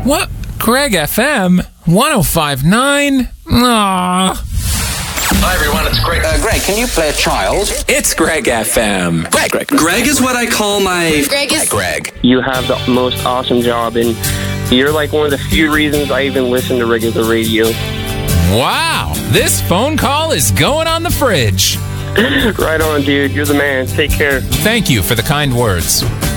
What? Greg FM 105.9? Aww. Hi everyone, it's Greg. Greg, can you play a child? It's Greg FM. Greg. Greg is what I call my... Greg. You have the most awesome job, and you're like one of the few reasons I even listen to regular radio. Wow, this phone call is going on the fridge. Right on, dude. You're the man. Take care. Thank you for the kind words.